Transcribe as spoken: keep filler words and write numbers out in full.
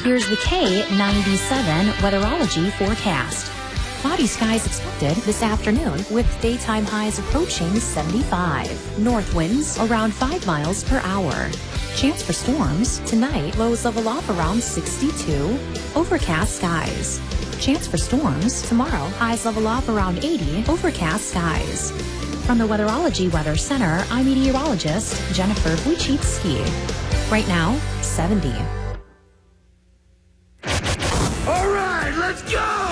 Here's the K ninety-seven weatherology forecast. Cloudy skies expected this afternoon with daytime highs approaching seventy-five. North winds around five miles per hour. Chance for storms tonight, lows level off around sixty-two. Overcast skies. Chance for storms tomorrow, highs level off around eighty. Overcast skies. From the Weatherology Weather Center, I'm meteorologist Jennifer Wojcicki. Right now, seventy. All right, let's go!